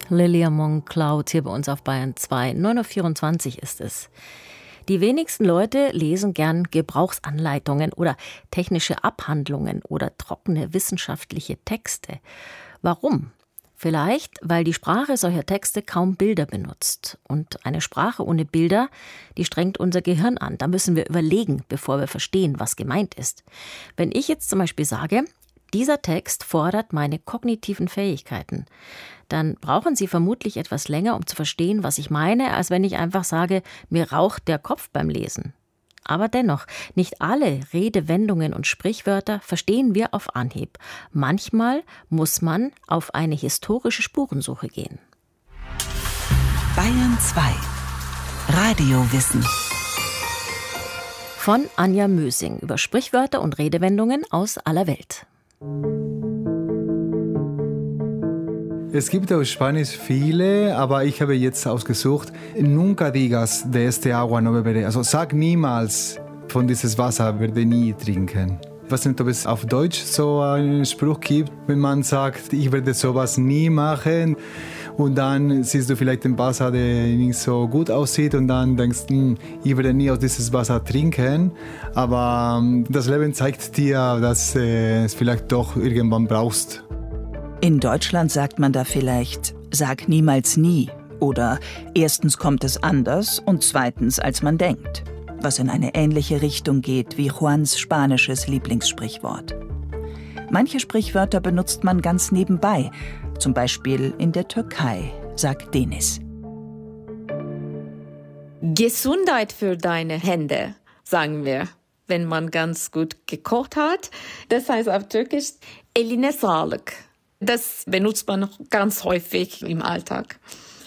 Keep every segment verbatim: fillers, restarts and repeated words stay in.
Lilia Mon-Cloud hier bei uns auf Bayern zwei. neun Uhr vierundzwanzig ist es. Die wenigsten Leute lesen gern Gebrauchsanleitungen oder technische Abhandlungen oder trockene wissenschaftliche Texte. Warum? Vielleicht, weil die Sprache solcher Texte kaum Bilder benutzt. Und eine Sprache ohne Bilder, die strengt unser Gehirn an. Da müssen wir überlegen, bevor wir verstehen, was gemeint ist. Wenn ich jetzt zum Beispiel sage, dieser Text fordert meine kognitiven Fähigkeiten, dann brauchen Sie vermutlich etwas länger, um zu verstehen, was ich meine, als wenn ich einfach sage, mir raucht der Kopf beim Lesen. Aber dennoch, nicht alle Redewendungen und Sprichwörter verstehen wir auf Anhieb. Manchmal muss man auf eine historische Spurensuche gehen. Bayern zwei. Radiowissen. Von Anja Mösing über Sprichwörter und Redewendungen aus aller Welt. Es gibt auf Spanisch viele, aber ich habe jetzt ausgesucht, nunca digas de este agua no beberé. Also sag niemals, von dieses Wasser werde nie trinken. Ich weiß nicht, ob es auf Deutsch so einen Spruch gibt, wenn man sagt, ich werde sowas nie machen. Und dann siehst du vielleicht den Wasser, der nicht so gut aussieht und dann denkst du, ich werde nie aus dieses Wasser trinken. Aber das Leben zeigt dir, dass du es vielleicht doch irgendwann brauchst. In Deutschland sagt man da vielleicht, sag niemals nie oder erstens kommt es anders und zweitens als man denkt, was in eine ähnliche Richtung geht wie Juans spanisches Lieblingssprichwort. Manche Sprichwörter benutzt man ganz nebenbei, zum Beispiel in der Türkei, sagt Deniz. Gesundheit für deine Hände, sagen wir, wenn man ganz gut gekocht hat. Das heißt auf Türkisch, eline sağlık. Das benutzt man ganz häufig im Alltag.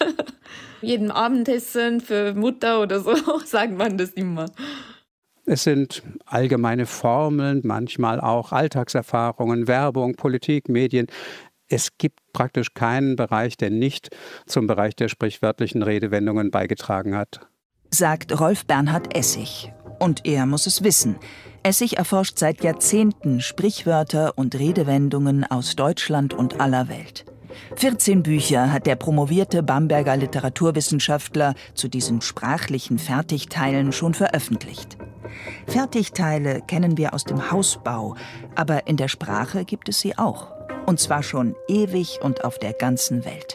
Jeden Abendessen für Mutter oder so sagt man das immer. Es sind allgemeine Formeln, manchmal auch Alltagserfahrungen, Werbung, Politik, Medien. Es gibt praktisch keinen Bereich, der nicht zum Bereich der sprichwörtlichen Redewendungen beigetragen hat. Sagt Rolf Bernhard Essig. Und er muss es wissen. Essig erforscht seit Jahrzehnten Sprichwörter und Redewendungen aus Deutschland und aller Welt. vierzehn Bücher hat der promovierte Bamberger Literaturwissenschaftler zu diesen sprachlichen Fertigteilen schon veröffentlicht. Fertigteile kennen wir aus dem Hausbau, aber in der Sprache gibt es sie auch. Und zwar schon ewig und auf der ganzen Welt.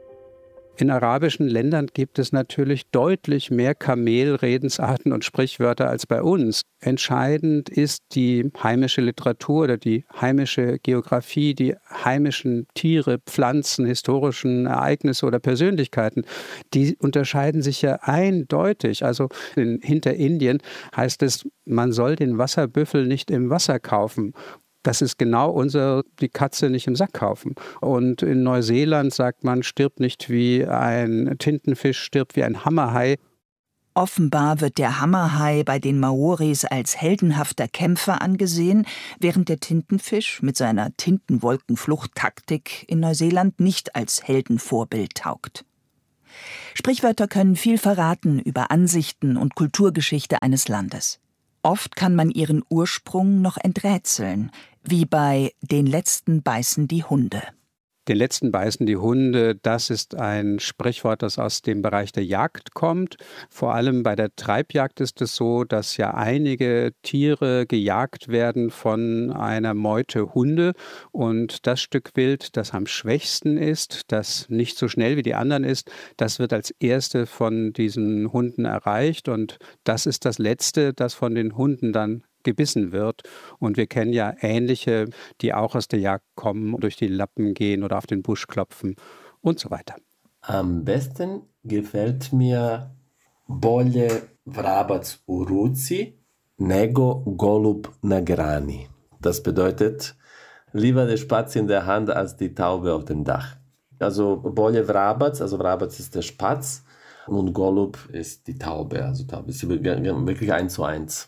In arabischen Ländern gibt es natürlich deutlich mehr Kamelredensarten und Sprichwörter als bei uns. Entscheidend ist die heimische Literatur oder die heimische Geografie, die heimischen Tiere, Pflanzen, historischen Ereignisse oder Persönlichkeiten. Die unterscheiden sich ja eindeutig. Also in Hinterindien heißt es, man soll den Wasserbüffel nicht im Wasser kaufen. Das ist genau unser, die Katze nicht im Sack kaufen. Und in Neuseeland sagt man, stirbt nicht wie ein Tintenfisch, stirbt wie ein Hammerhai. Offenbar wird der Hammerhai bei den Maoris als heldenhafter Kämpfer angesehen, während der Tintenfisch mit seiner Tintenwolkenfluchttaktik in Neuseeland nicht als Heldenvorbild taugt. Sprichwörter können viel verraten über Ansichten und Kulturgeschichte eines Landes. Oft kann man ihren Ursprung noch enträtseln, wie bei »Den letzten beißen die Hunde«. Den letzten beißen die Hunde, das ist ein Sprichwort, das aus dem Bereich der Jagd kommt. Vor allem bei der Treibjagd ist es so, dass ja einige Tiere gejagt werden von einer Meute Hunde. Und das Stück Wild, das am schwächsten ist, das nicht so schnell wie die anderen ist, das wird als erste von diesen Hunden erreicht. Und das ist das Letzte, das von den Hunden dann gebissen wird. Und wir kennen ja ähnliche, die auch aus der Jagd kommen, durch die Lappen gehen oder auf den Busch klopfen und so weiter. Am besten gefällt mir Bolje vrabac u ruci nego golub na grani. Das bedeutet, lieber der Spatz in der Hand als die Taube auf dem Dach. Also Bolje vrabac, also vrabac ist der Spatz und Golub ist die Taube. Also Taube ist wirklich eins zu eins.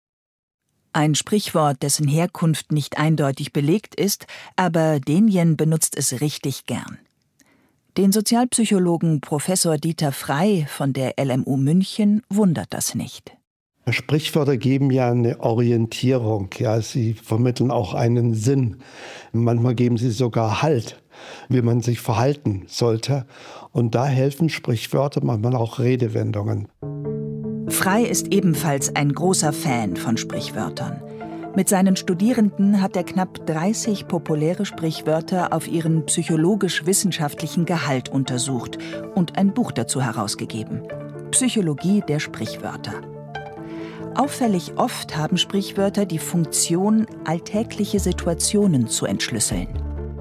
Ein Sprichwort, dessen Herkunft nicht eindeutig belegt ist, aber Denjen benutzt es richtig gern. Den Sozialpsychologen Professor Dieter Frey von der L M U München wundert das nicht. Sprichwörter geben ja eine Orientierung, ja, sie vermitteln auch einen Sinn. Manchmal geben sie sogar Halt. wie man sich verhalten sollte. Und da helfen Sprichwörter, manchmal auch Redewendungen. Frey ist ebenfalls ein großer Fan von Sprichwörtern. Mit seinen Studierenden hat er knapp dreißig populäre Sprichwörter auf ihren psychologisch-wissenschaftlichen Gehalt untersucht und ein Buch dazu herausgegeben. Psychologie der Sprichwörter. Auffällig oft haben Sprichwörter die Funktion, alltägliche Situationen zu entschlüsseln.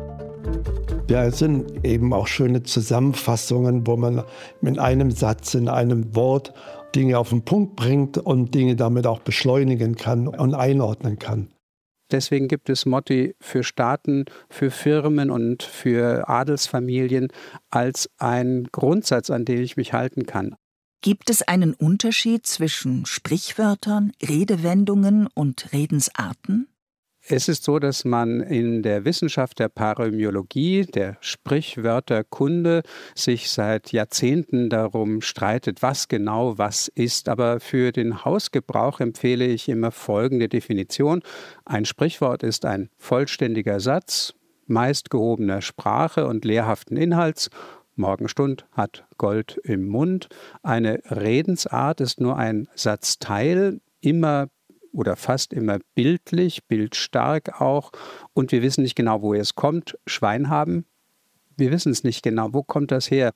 Ja, es sind eben auch schöne Zusammenfassungen, wo man mit einem Satz, in einem Wort Dinge auf den Punkt bringt und Dinge damit auch beschleunigen kann und einordnen kann. Deswegen gibt es Motti für Staaten, für Firmen und für Adelsfamilien als einen Grundsatz, an den ich mich halten kann. Gibt es einen Unterschied zwischen Sprichwörtern, Redewendungen und Redensarten? Es ist so, dass man in der Wissenschaft der Paremyologie, der Sprichwörterkunde, sich seit Jahrzehnten darum streitet, was genau was ist. Aber für den Hausgebrauch empfehle ich immer folgende Definition. Ein Sprichwort ist ein vollständiger Satz, meist gehobener Sprache und lehrhaften Inhalts. Morgenstund hat Gold im Mund. Eine Redensart ist nur ein Satzteil, immer oder fast immer bildlich, bildstark auch. Und wir wissen nicht genau, woher es kommt. Schwein haben, wir wissen es nicht genau. Wo kommt das her?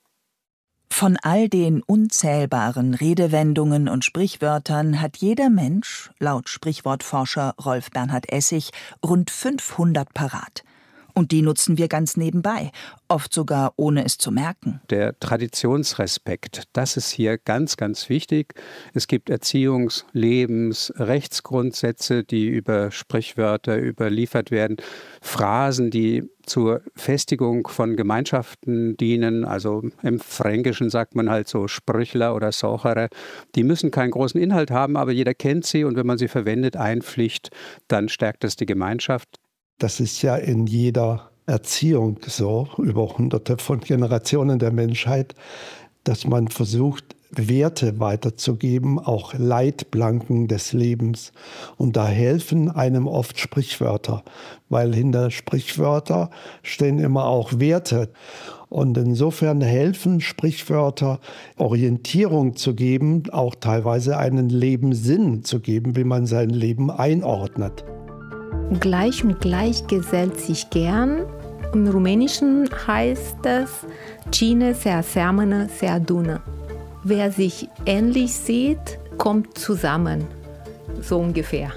Von all den unzählbaren Redewendungen und Sprichwörtern hat jeder Mensch, laut Sprichwortforscher Rolf Bernhard Essig, rund fünfhundert parat. Und die nutzen wir ganz nebenbei, oft sogar ohne es zu merken. Der Traditionsrespekt, das ist hier ganz, ganz wichtig. Es gibt Erziehungs-, Lebens-, Rechtsgrundsätze, die über Sprichwörter überliefert werden. Phrasen, die zur Festigung von Gemeinschaften dienen. Also im Fränkischen sagt man halt so Sprüchler oder Sochere. Die müssen keinen großen Inhalt haben, aber jeder kennt sie. Und wenn man sie verwendet, einpflicht, dann stärkt es die Gemeinschaft. Das ist ja in jeder Erziehung so, über hunderte von Generationen der Menschheit, dass man versucht, Werte weiterzugeben, auch Leitplanken des Lebens. Und da helfen einem oft Sprichwörter, weil hinter Sprichwörter stehen immer auch Werte. Und insofern helfen Sprichwörter, Orientierung zu geben, auch teilweise einen Lebenssinn zu geben, wie man sein Leben einordnet. Gleich und gleich gesellt sich gern. Im Rumänischen heißt es Cine se aseamănă se adună. Wer sich ähnlich sieht, kommt zusammen. So ungefähr.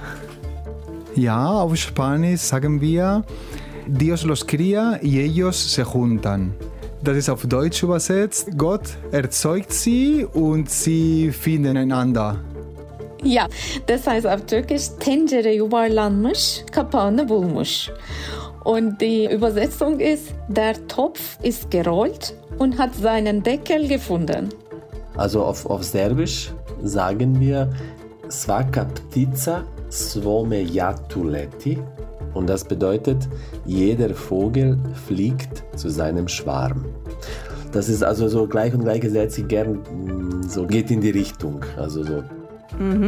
Ja, auf Spanisch sagen wir, Dios los cría y ellos se juntan. Das ist auf Deutsch übersetzt, Gott erzeugt sie und sie finden einander. Ja, das heißt auf Türkisch tencere yuvarlanmış, kapağını bulmuş. Und die Übersetzung ist, der Topf ist gerollt und hat seinen Deckel gefunden. Also auf, auf Serbisch sagen wir svaka ptica svome jatu leti. Und das bedeutet, jeder Vogel fliegt zu seinem Schwarm. Das ist also so gleich und gleichgesetzt, gern so geht in die Richtung. Also so. Mhm.